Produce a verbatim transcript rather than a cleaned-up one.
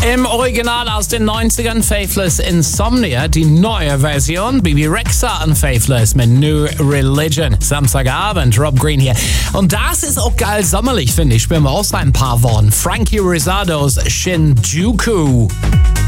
Im Original aus den neunzigern Faithless Insomnia, die neue Version, Bebe Rexha und Faithless mit New Religion. Samstagabend, Rob Green hier. Und das ist auch geil sommerlich, finde ich. Spielen wir auch so ein paar Worten. Frankie Rizzados Shinjuku.